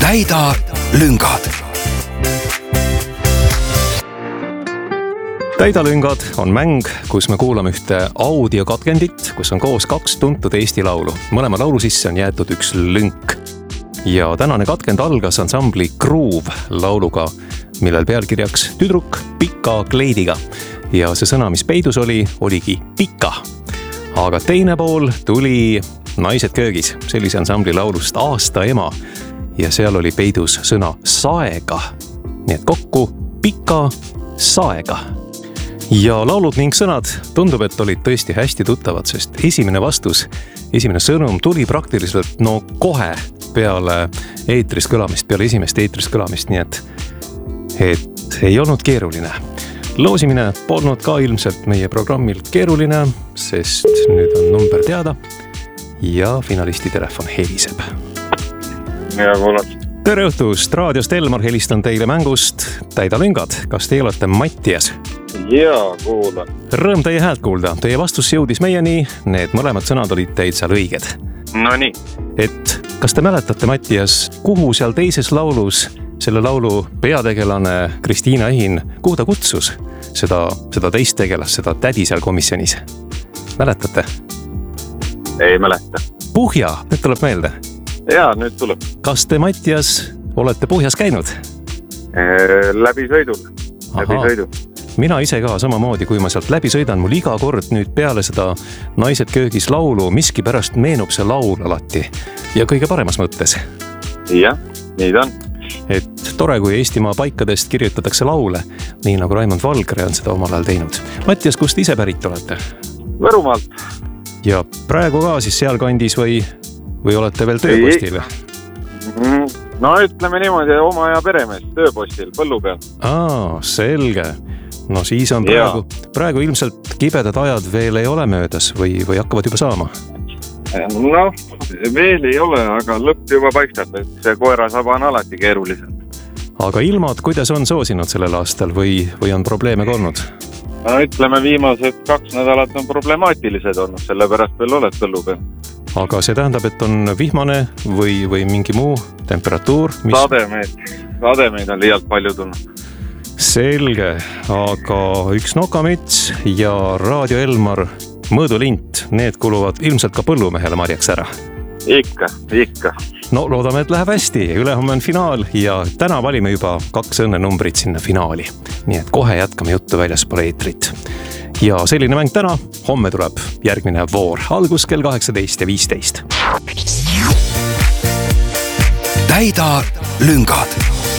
Täida lüngad. Täida lüngad on mäng, kus me kuulame ühte audiokatkendit, kus on koos kaks tuntud Eesti laulu. Mõlema laulu sisse on jäetud üks lünk. Ja tänane katkend algas ansambli Groove lauluga, millel pealkirjaks Tüdruk pika kleidiga. Ja see sõna, mis peidus oligi pika. Aga teine pool tuli Naised köögis, sellise ansambli laulust Aasta ema. Ja seal oli peidus sõna saega. Nii et kokku pika saega. Ja laulud ning sõnad tundub, et olid tõesti hästi tuttavad, sest esimene vastus, esimene sõnum tuli praktiliselt kohe peale eetrist kõlamist, peale esimest eetrist kõlamist, nii et ei olnud keeruline. Loosimine polnud ka ilmselt meie programmil keeruline, sest nüüd on number teada ja finalisti telefon heliseb. Ja kuulad. Tere õhtust, raadiost Elmar helistan teile mängust Täida lüngad. Kas teie olete Mattias? Jaa, kuulan. Rõõm teie häält kuulda. Teie vastus jõudis meieni, need mõlemad sõnad olid teid seal õiged. No nii. Et kas te mäletate, Mattias, kuhu seal teises laulus selle laulu peategelane Kristiina Ehin, kuhu ta kutsus seda teist tegelast, seda tädi seal komisjonis? Mäletate? Ei mäleta. Puhja, nüüd tuleb meelde. Jaa, nüüd tuleb. Kas te, Mattias, olete Puhjas käinud? Läbi sõidul. Mina ise ka samamoodi, kui ma sealt läbi sõidan, mul iga kord nüüd peale seda Naised köögis laulu miski pärast meenub see laul alati. Ja kõige paremas mõttes. Jah, nii ta on. Et tore, kui Eestimaa paikadest kirjutatakse laule, nii nagu Raimond Valgre on seda omal ajal teinud. Mattias, kust ise pärit olete? Võrumaalt. Ja praegu ka siis seal kandis või olete veel tööpostil? No ütleme niimoodi, oma ja peremees tööpostil, põllu peal. Selge. No siis on praegu ilmselt kibedad ajad veel ei ole möödas või hakkavad juba saama? No, veel ei ole, aga lõpp juba paistab, et see koerasaba on alati keerulisem. Aga ilmad, kuidas on soosinud sellel aastal või on probleeme olnud? No ütleme, viimased 2 nädalat on problemaatilised olnud, sellepärast veel oled põllu peal. Aga see tähendab, et on vihmane või mingi muu temperatuur? Sademeid on liialt palju tulnud. Selge, aga üks nokamits ja Raadio Elmar mõõdulint, need kuluvad ilmselt ka põllumehele marjaks ära. Ikka. No loodame, et läheb hästi. Ülehomme on finaal ja täna valime juba 2 õnnenumbrit sinna finaali. Nii et kohe jätkame juttu väljaspool eetrit. Ja selline mäng täna, homme tuleb järgmine voor, algus kell 18:15. Täida lüngad.